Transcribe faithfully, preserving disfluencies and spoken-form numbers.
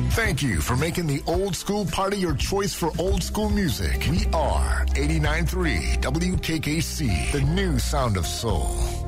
Thank you for making the Old School Party your choice for old school music. We are eighty-nine point three W K K C, the new sound of soul.